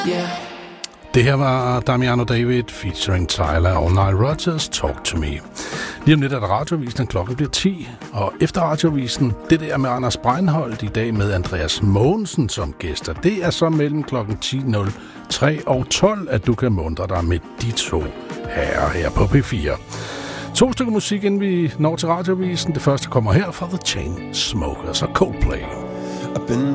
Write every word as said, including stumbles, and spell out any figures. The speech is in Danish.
Yeah. Det her var Damiano David featuring Tyler og Nile Rodgers, Talk to Me. Lige om lidt er der Radioavisen, klokken bliver ti, og efter Radioavisen, det der med Anders Breinholt i dag med Andreas Mogensen som gæster, det er så mellem klokken ti nul tre og tolv, at du kan muntre dig med de to herrer her på P fire. To stykker musik, inden vi når til Radioavisen. Det første kommer her fra The Chainsmokers og Coldplay.